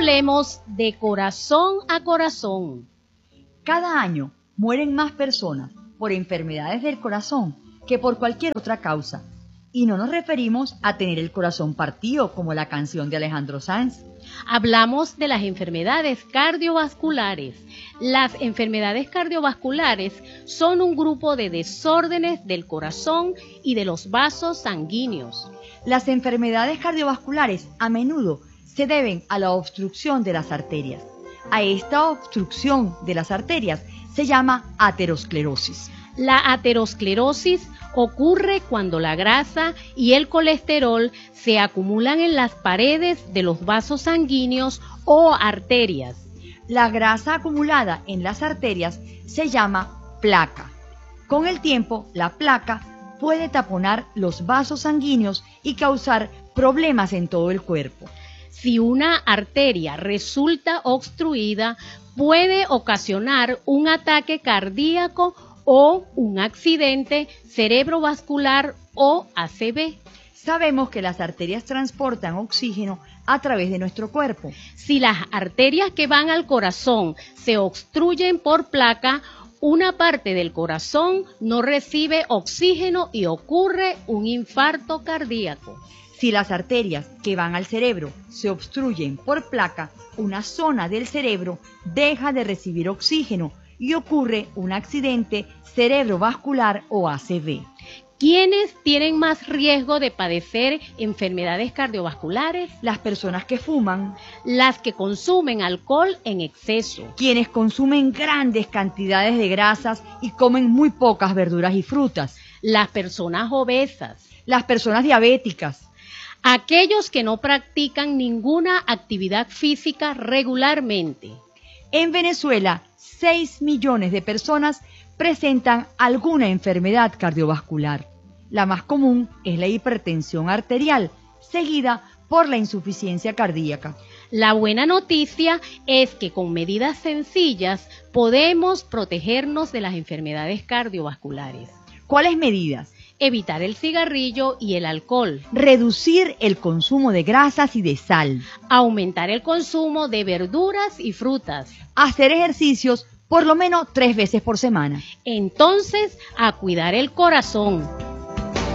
hablemos de corazón a corazón. Cada año mueren más personas por enfermedades del corazón que por cualquier otra causa. Y no nos referimos a tener el corazón partido, como la canción de Alejandro Sanz. Hablamos de las enfermedades cardiovasculares. Las enfermedades cardiovasculares son un grupo de desórdenes del corazón y de los vasos sanguíneos. Las enfermedades cardiovasculares a menudo se deben a la obstrucción de las arterias. A esta obstrucción de las arterias se llama aterosclerosis. La aterosclerosis ocurre cuando la grasa y el colesterol se acumulan en las paredes de los vasos sanguíneos o arterias. La grasa acumulada en las arterias se llama placa. Con el tiempo, la placa puede taponar los vasos sanguíneos y causar problemas en todo el cuerpo. Si una arteria resulta obstruida, puede ocasionar un ataque cardíaco o un accidente cerebrovascular o ACV. Sabemos que las arterias transportan oxígeno a través de nuestro cuerpo. Si las arterias que van al corazón se obstruyen por placa, una parte del corazón no recibe oxígeno y ocurre un infarto cardíaco. Si las arterias que van al cerebro se obstruyen por placa, una zona del cerebro deja de recibir oxígeno y ocurre un accidente cerebrovascular o ACV. ¿Quiénes tienen más riesgo de padecer enfermedades cardiovasculares? Las personas que fuman, las que consumen alcohol en exceso, quienes consumen grandes cantidades de grasas y comen muy pocas verduras y frutas, las personas obesas, las personas diabéticas, aquellos que no practican ninguna actividad física regularmente. En Venezuela, 6 millones de personas presentan alguna enfermedad cardiovascular. La más común es la hipertensión arterial, seguida por la insuficiencia cardíaca. La buena noticia es que con medidas sencillas podemos protegernos de las enfermedades cardiovasculares. ¿Cuáles medidas? Evitar el cigarrillo y el alcohol. Reducir el consumo de grasas y de sal. Aumentar el consumo de verduras y frutas. Hacer ejercicios por lo menos 3 veces por semana. Entonces, a cuidar el corazón.